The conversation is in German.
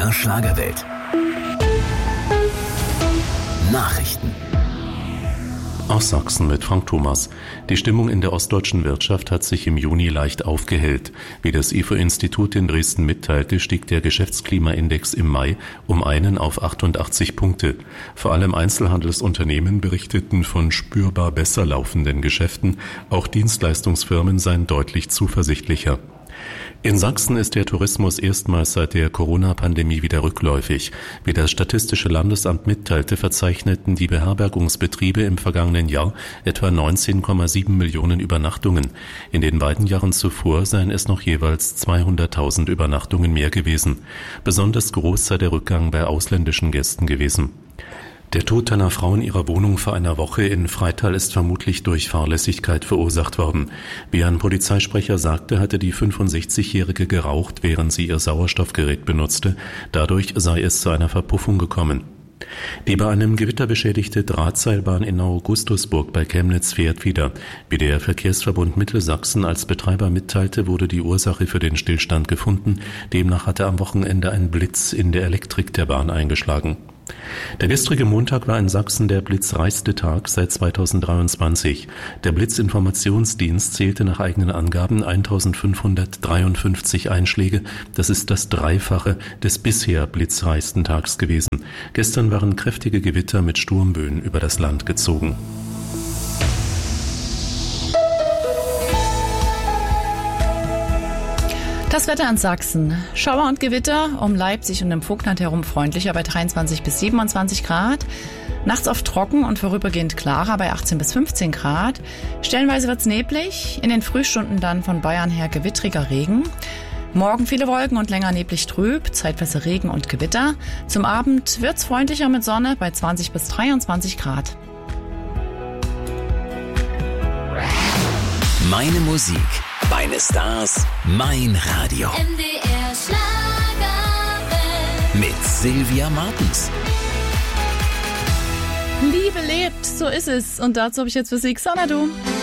MDR Schlagerwelt. Nachrichten. Aus Sachsen mit Frank Thomas. Die Stimmung in der ostdeutschen Wirtschaft hat sich im Juni leicht aufgehellt. Wie das IFO-Institut in Dresden mitteilte, stieg der Geschäftsklimaindex im Mai um einen auf 88 Punkte. Vor allem Einzelhandelsunternehmen berichteten von spürbar besser laufenden Geschäften. Auch Dienstleistungsfirmen seien deutlich zuversichtlicher. In Sachsen ist der Tourismus erstmals seit der Corona-Pandemie wieder rückläufig. Wie das Statistische Landesamt mitteilte, verzeichneten die Beherbergungsbetriebe im vergangenen Jahr etwa 19,7 Millionen Übernachtungen. In den beiden Jahren zuvor seien es noch jeweils 200.000 Übernachtungen mehr gewesen. Besonders groß sei der Rückgang bei ausländischen Gästen gewesen. Der Tod einer Frau in ihrer Wohnung vor einer Woche in Freital ist vermutlich durch Fahrlässigkeit verursacht worden. Wie ein Polizeisprecher sagte, hatte die 65-Jährige geraucht, während sie ihr Sauerstoffgerät benutzte. Dadurch sei es zu einer Verpuffung gekommen. Die bei einem Gewitter beschädigte Drahtseilbahn in Augustusburg bei Chemnitz fährt wieder. Wie der Verkehrsverbund Mittelsachsen als Betreiber mitteilte, wurde die Ursache für den Stillstand gefunden. Demnach hatte am Wochenende ein Blitz in der Elektrik der Bahn eingeschlagen. Der gestrige Montag war in Sachsen der blitzreichste Tag seit 2023. Der Blitzinformationsdienst zählte nach eigenen Angaben 1553 Einschläge. Das ist das Dreifache des bisher blitzreichsten Tags gewesen. Gestern waren kräftige Gewitter mit Sturmböen über das Land gezogen. Das Wetter in Sachsen. Schauer und Gewitter, um Leipzig und im Vogtland herum freundlicher bei 23 bis 27 Grad. Nachts oft trocken und vorübergehend klarer bei 18 bis 15 Grad. Stellenweise wird's neblig, in den Frühstunden dann von Bayern her gewittriger Regen. Morgen viele Wolken und länger neblig trüb, zeitweise Regen und Gewitter. Zum Abend wird's freundlicher mit Sonne bei 20 bis 23 Grad. Meine Musik, meine Stars, mein Radio. MDR Schlagerwelt. Mit Sylvia Martens. Liebe lebt, so ist es. Und dazu habe ich jetzt für Sie Xanadu.